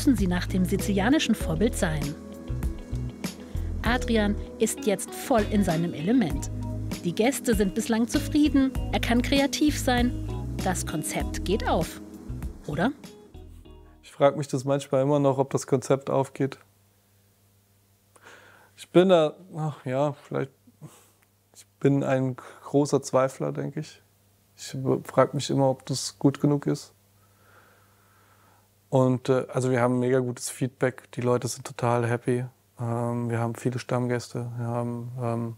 müssen sie nach dem sizilianischen Vorbild sein. Adrian ist jetzt voll in seinem Element. Die Gäste sind bislang zufrieden, er kann kreativ sein. Das Konzept geht auf, oder? Ich frage mich das manchmal immer noch, ob das Konzept aufgeht. Ich bin da, ich bin ein großer Zweifler, denke ich. Ich frage mich immer, ob das gut genug ist. Und also wir haben mega gutes Feedback, die Leute sind total happy. Wir haben viele Stammgäste. Wir haben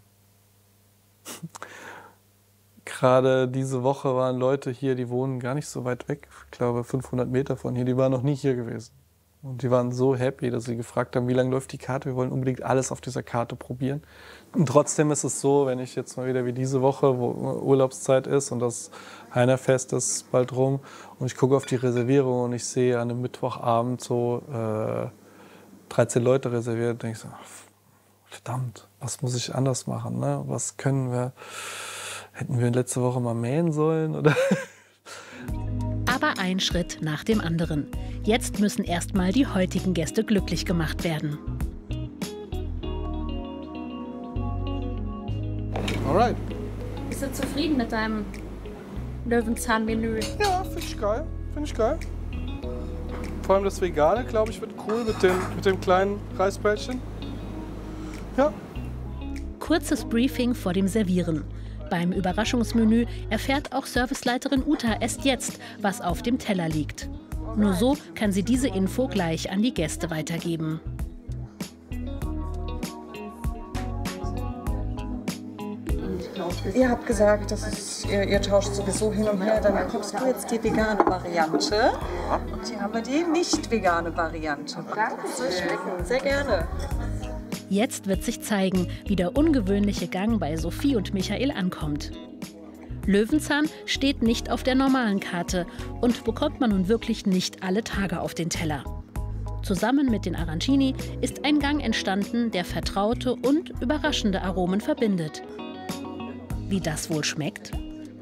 gerade diese Woche waren Leute hier, die wohnen gar nicht so weit weg, ich glaube 500 Meter von hier, die waren noch nie hier gewesen. Und die waren so happy, dass sie gefragt haben, wie lange läuft die Karte, wir wollen unbedingt alles auf dieser Karte probieren. Und trotzdem ist es so, wenn ich jetzt mal wieder wie diese Woche, wo Urlaubszeit ist und das Heinerfest ist bald rum und ich gucke auf die Reservierung und ich sehe an einem Mittwochabend so 13 Leute reserviert, denke ich so, verdammt, was muss ich anders machen, ne? Was können wir, hätten wir letzte Woche mal mähen sollen, oder? Aber ein Schritt nach dem anderen. Jetzt müssen erstmal die heutigen Gäste glücklich gemacht werden. Alright. Bist du zufrieden mit deinem Löwenzahn-Menü? Ja, finde ich geil. Finde ich geil. Vor allem das Vegane, glaube ich, wird cool mit dem kleinen Reisbällchen. Ja. Kurzes Briefing vor dem Servieren. Beim Überraschungsmenü erfährt auch Serviceleiterin Uta erst jetzt, was auf dem Teller liegt. Nur so kann sie diese Info gleich an die Gäste weitergeben. Ihr habt gesagt, ihr tauscht sowieso hin und her, dann bekommst du jetzt die vegane Variante. Und hier haben wir die nicht vegane Variante. Danke, soll schmecken. Sehr gerne. Jetzt wird sich zeigen, wie der ungewöhnliche Gang bei Sophie und Michael ankommt. Löwenzahn steht nicht auf der normalen Karte und bekommt man nun wirklich nicht alle Tage auf den Teller. Zusammen mit den Arancini ist ein Gang entstanden, der vertraute und überraschende Aromen verbindet. Wie das wohl schmeckt?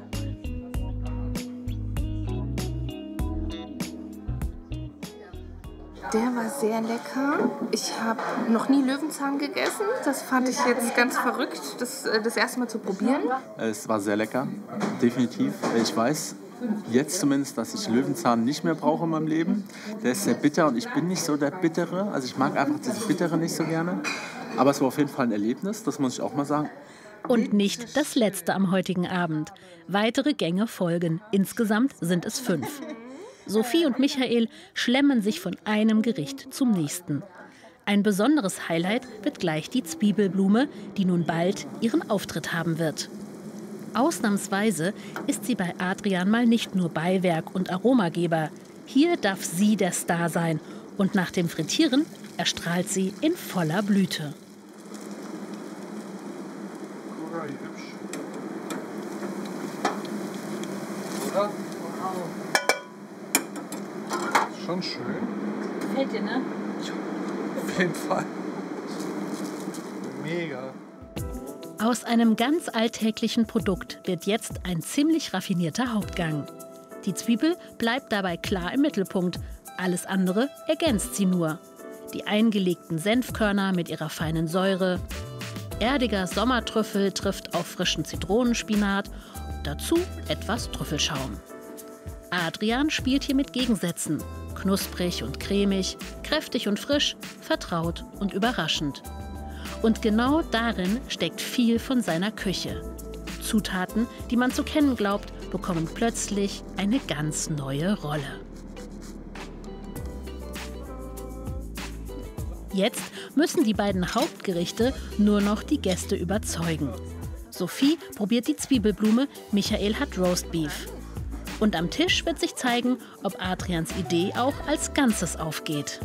Der war sehr lecker. Ich habe noch nie Löwenzahn gegessen. Das fand ich jetzt ganz verrückt, das erste Mal zu probieren. Es war sehr lecker, definitiv. Ich weiß jetzt zumindest, dass ich Löwenzahn nicht mehr brauche in meinem Leben. Der ist sehr bitter und ich bin nicht so der Bittere. Also ich mag einfach dieses Bittere nicht so gerne. Aber es war auf jeden Fall ein Erlebnis, das muss ich auch mal sagen. Und nicht das letzte am heutigen Abend. Weitere Gänge folgen. Insgesamt sind es 5. Sophie und Michael schlemmen sich von einem Gericht zum nächsten. Ein besonderes Highlight wird gleich die Zwiebelblume, die nun bald ihren Auftritt haben wird. Ausnahmsweise ist sie bei Adrian mal nicht nur Beiwerk und Aromageber. Hier darf sie der Star sein und nach dem Frittieren erstrahlt sie in voller Blüte. Oder? Schon schön. Gefällt dir, ne? Auf jeden Fall. Mega. Aus einem ganz alltäglichen Produkt wird jetzt ein ziemlich raffinierter Hauptgang. Die Zwiebel bleibt dabei klar im Mittelpunkt. Alles andere ergänzt sie nur. Die eingelegten Senfkörner mit ihrer feinen Säure. Erdiger Sommertrüffel trifft auf frischen Zitronenspinat. Dazu etwas Trüffelschaum. Adrian spielt hier mit Gegensätzen. Knusprig und cremig, kräftig und frisch, vertraut und überraschend. Und genau darin steckt viel von seiner Küche. Zutaten, die man zu kennen glaubt, bekommen plötzlich eine ganz neue Rolle. Jetzt müssen die beiden Hauptgerichte nur noch die Gäste überzeugen. Sophie probiert die Zwiebelblume, Michael hat Roastbeef. Und am Tisch wird sich zeigen, ob Adrians Idee auch als Ganzes aufgeht.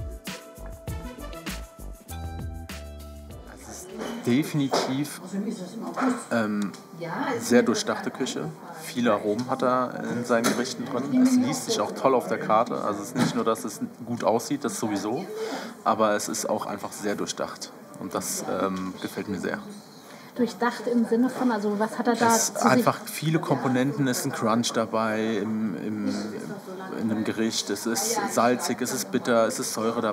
Es ist definitiv sehr durchdachte Küche. Viele Aromen hat er in seinen Gerichten drin. Es liest sich auch toll auf der Karte. Also es ist nicht nur, dass es gut aussieht, das sowieso, aber es ist auch einfach sehr durchdacht. Und das gefällt mir sehr. Durchdacht im Sinne von, also was hat er da? Es ist einfach viele Komponenten, es ist ein Crunch dabei in einem Gericht, es ist salzig, es ist bitter, es ist Säure dabei.